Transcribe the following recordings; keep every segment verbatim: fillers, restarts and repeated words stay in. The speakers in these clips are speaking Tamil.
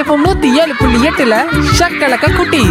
எஃப்எம் நூத்தி ஏழு புள்ளி எட்டுல ஷக்கலக்க குட்டி.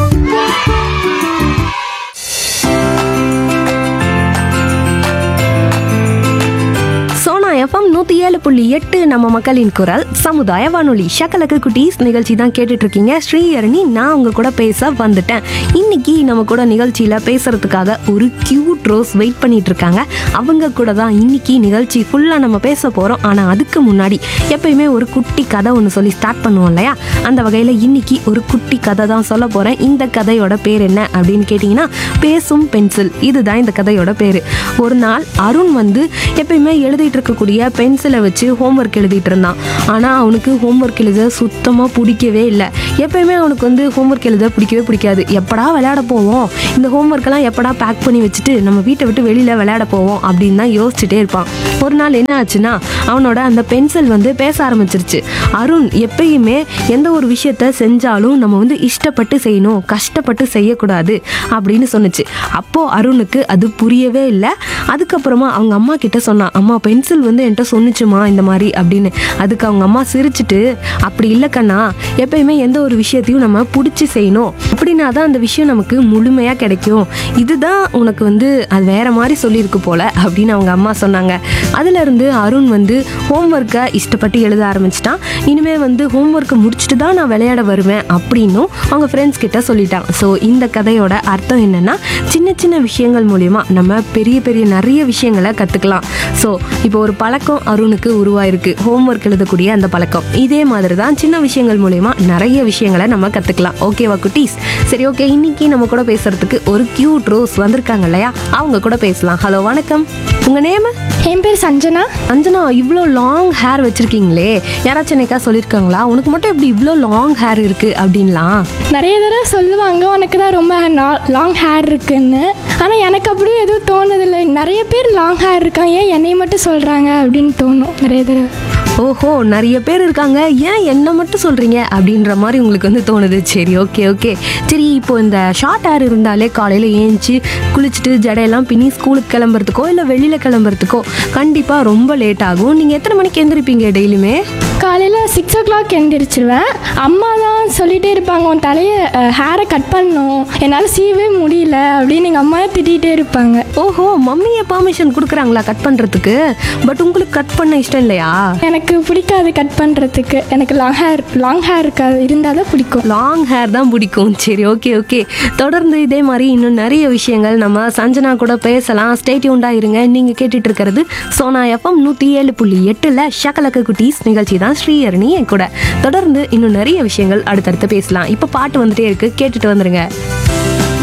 சோனா எஃப்எம் நூற்றி ஏழு புள்ளி எட்டு நம்ம மக்களின் குரல் சமுதாய வானொலி ஷக்கலக்கு குட்டீஸ் நிகழ்ச்சி தான் கேட்டுட்டு இருக்கீங்க. ஸ்ரீஹரணி நான் உங்க கூட பேச வந்துட்டேன். இன்னைக்கு நம்ம கூட நிகழ்ச்சியில் பேசுறதுக்காக ஒரு கியூட் ரோஸ் வெயிட் பண்ணிட்டு இருக்காங்க. அவங்க கூட தான் இன்னைக்கு நிகழ்ச்சி ஃபுல்லாக நம்ம பேச போகிறோம். ஆனால் அதுக்கு முன்னாடி எப்பயுமே ஒரு குட்டி கதை ஒன்று சொல்லி ஸ்டார்ட் பண்ணுவோம் இல்லையா? அந்த வகையில் இன்னைக்கு ஒரு குட்டி கதை தான் சொல்ல போகிறேன். இந்த கதையோட பேர் என்ன அப்படின்னு கேட்டிங்கன்னா பேசும் பென்சில். இதுதான் இந்த கதையோட பேர். ஒரு நாள் அருண் வந்து எப்பயுமே எழுதிட்டு இருக்கக்கூடிய பென்சிலை வச்சு ஹோம்ஒர்க் எழுதிட்டு இருந்தான். ஆனால் அவனுக்கு ஹோம்ஒர்க் எழுத சுத்தமாக பிடிக்கவே இல்லை. எப்பயுமே அவனுக்கு வந்து ஹோம்ஒர்க் எழுத பிடிக்கவே பிடிக்காது. எப்படா விளையாட போவோம், இந்த ஹோம்ஒர்க்கெல்லாம் எப்படா பேக் பண்ணி வச்சுட்டு நம்ம வீட்டை விட்டு வெளியில் விளையாட போவோம் அப்படின்னு தான் யோசிச்சுட்டே இருப்பான். ஒரு நாள் என்ன ஆச்சுன்னா அவனோட அந்த பென்சில் வந்து பேச ஆரம்பிச்சிருச்சு. அருண், எப்பயுமே எந்த ஒரு விஷயத்த செஞ்சாலும் நம்ம வந்து இஷ்டப்பட்டு செய்யணும், கஷ்டப்பட்டு செய்யக்கூடாது அப்படின்னு சொன்னுச்சு. அப்போது அருணுக்கு அது புரியவே இல்லை. அதுக்கப்புறமா அவங்க அம்மா கிட்ட சொன்னான், அம்மா பென்சில் வந்து என்கிட்ட சொன்னிச்சுமா இந்த மாதிரி அப்படின்னு. அதுக்கு அவங்க அம்மா சிரிச்சுட்டு, அப்படி இல்லை கண்ணா, எப்பயுமே எந்த ஒரு விஷயத்தையும் நம்ம பிடிச்சி செய்யணும், அப்படின்னா தான் அந்த விஷயம் நமக்கு முழுமையாக கிடைக்கும். இதுதான் உனக்கு வந்து அது வேற மாதிரி சொல்லியிருக்கு போல அப்படின்னு அவங்க அம்மா சொன்னாங்க. அதுலேருந்து அருண் வந்து ஹோம்ஒர்க்கை இஷ்டப்பட்டு எழுத ஆரம்பிச்சிட்டான். இனிமேல் வந்து ஹோம்ஒர்க்கை முடிச்சுட்டு தான் நான் விளையாட வருவேன் அப்படின்னும் அவங்க ஃப்ரெண்ட்ஸ் கிட்ட சொல்லிட்டான். ஸோ இந்த கதையோட அர்த்தம் என்னன்னா, சின்ன சின்ன விஷயங்கள் மூலிமா நம்ம பெரிய பெரிய நிறைய விஷயங்களை கற்றுக்கலாம். ஸோ இப்போ ஒரு பழக்கம் அருணுக்கு உருவாயிருக்கு, ஹோம்ஒர்க் எழுதக்கூடிய அந்த பழக்கம். இதே மாதிரி தான் சின்ன விஷயங்கள் மூலிமா நிறைய விஷயங்களை நம்ம கற்றுக்கலாம். ஓகேவா குட்டீஸ்? சரி, ஓகே. இன்னைக்கு நம்ம கூட பேசுறதுக்கு ஒரு கியூட் ரோஸ் வந்திருக்காங்க இல்லையா? அவங்க கூட பேசலாம். ஹலோ, வணக்கம். உங்க நேம்? என் பேர் சஞ்சனா. அஞ்சனா, இவ்வளோ லாங் ஹேர் வச்சிருக்கீங்களே, யாராச்சும் எனக்கா சொல்லியிருக்காங்களா உனக்கு மட்டும் எப்படி இவ்வளோ லாங் ஹேர் இருக்கு அப்படின்லாம்? நிறைய தடவை சொல்லுவாங்க உனக்கு தான் ரொம்ப லாங் ஹேர் இருக்குன்னு. ஆனால் எனக்கு அப்படியும் எதுவும் தோணுதில்லை. நிறைய பேர் லாங் ஹேர் இருக்காங்க, ஏன் என்னை மட்டும் சொல்கிறாங்க அப்படின்னு தோணும் நிறைய தடவை. ஓஹோ, நிறைய பேர் இருக்காங்க, ஏன் என்ன மட்டும் சொல்கிறீங்க அப்படின்ற மாதிரி உங்களுக்கு வந்து தோணுது. சரி, ஓகே ஓகே சரி. இப்போ இந்த ஷார்ட் ஹேர் இருந்தாலே காலையில் ஏஞ்சி குளிச்சுட்டு ஜடையெல்லாம் பின்னி ஸ்கூலுக்கு கிளம்புறதுக்கோ இல்லை வெளியில் கிளம்புறதுக்கோ கண்டிப்பாக ரொம்ப லேட் ஆகும். நீங்கள் எத்தனை மணிக்கு எழுந்திருப்பீங்க டெய்லியுமே? காலையில் சிக்ஸ் ஓ கிளாக் எழுந்திரிச்சிருவேன். அம்மா தான் சொல்லிகிட்டே இருப்பாங்க, உன் தலையை ஹேரை கட் பண்ணணும், என்னால் சீவே முடியல அப்படின்னு எங்கள் அம்மா திட்டிகிட்டே இருப்பாங்க. ஓஹோ, மம்மியை பர்மிஷன் கொடுக்குறாங்களா கட் பண்ணுறதுக்கு? பட் உங்களுக்கு கட் பண்ண இஷ்டம் இல்லையா? எனக்கு பிடிக்காது கட் பண்ணுறதுக்கு. எனக்கு லாங் ஹேர் லாங் ஹேர் இருக்காது, இருந்தால் தான் பிடிக்கும். லாங் ஹேர் தான் பிடிக்கும். சரி, ஓகே ஓகே தொடர்ந்து இதே மாதிரி இன்னும் நிறைய விஷயங்கள் நம்ம சஞ்சனா கூட பேசலாம். ஸ்டே டியூன்டாக இருங்க. நீங்கள் கேட்டுட்டு இருக்கிறது சோனா எஃப்எம் நூற்றி ஏழு புள்ளி எட்டில் ஷக்கலக்க குட்டீஸ் நிகழ்ச்சி தான். ஸ்ரீஹரணி என் கூட தொடர்ந்து இன்னும் நிறைய விஷயங்கள் அடுத்தடுத்து பேசலாம். இப்போ பாட்டு வந்துட்டே இருக்கு, கேட்டுட்டு வந்துருங்க.